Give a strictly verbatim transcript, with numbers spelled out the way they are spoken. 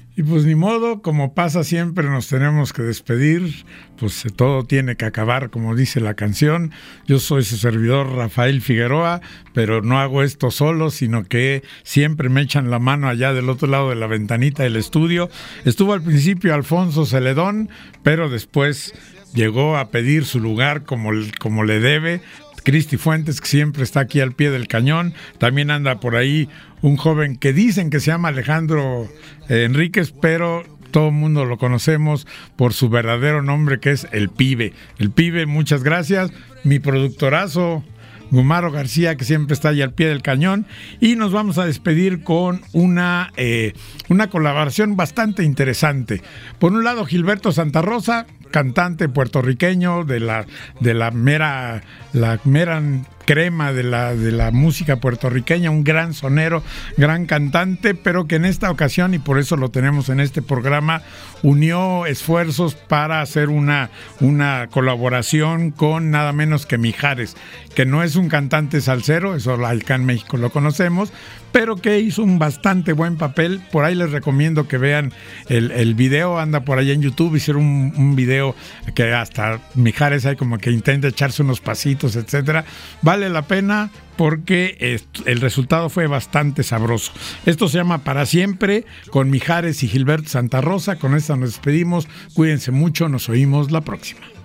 Y pues ni modo, como pasa siempre, nos tenemos que despedir, pues todo tiene que acabar, como dice la canción. Yo soy su servidor Rafael Figueroa, pero no hago esto solo, sino que siempre me echan la mano allá del otro lado de la ventanita del estudio. Estuvo al principio Alfonso Celedón, pero después llegó a pedir su lugar como, como le debe. Cristi Fuentes, que siempre está aquí al pie del cañón. También anda por ahí un joven que dicen que se llama Alejandro eh, Enríquez, pero todo el mundo lo conocemos por su verdadero nombre, que es El Pibe. El Pibe, muchas gracias. Mi productorazo Gumaro García, que siempre está ahí al pie del cañón, y nos vamos a despedir con una, eh, una colaboración bastante interesante. Por un lado, Gilberto Santa Rosa, cantante puertorriqueño de la, de la mera, la mera crema de la, de la música puertorriqueña, un gran sonero, gran cantante, pero que en esta ocasión, y por eso lo tenemos en este programa, unió esfuerzos para hacer una, una colaboración con nada menos que Mijares, que no es un cantante salsero, eso acá en México lo conocemos, pero que hizo un bastante buen papel. Por ahí les recomiendo que vean el, el video, anda por allá en YouTube, hicieron un, un video que hasta Mijares hay como que intenta echarse unos pasitos, etcétera. Vale la pena porque esto, el resultado fue bastante sabroso. Esto se llama Para Siempre, con Mijares y Gilberto Santa Rosa. Con esta nos despedimos, cuídense mucho, nos oímos la próxima.